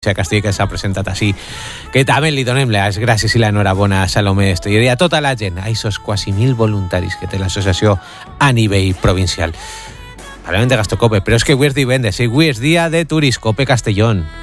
a Castell que s'ha presentat així, que també li donem les gràcies i l'enhorabona a Salomé Esteller i a tota la gent, a aquests quasi 1.000 voluntaris que té l'associació a nivell provincial. Parlem de Gastrocope, però és que avui és divendres i avui és dia de Turiscope Castellón.